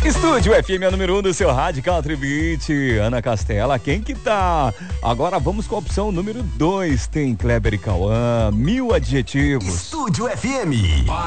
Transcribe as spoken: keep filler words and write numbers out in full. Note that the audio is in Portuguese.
Estúdio F M é número um do seu rádio Country Beat. Ana Castela, quem que tá? Agora vamos com a opção número dois. Tem Kleber e Cauã, mil adjetivos. Estúdio F M.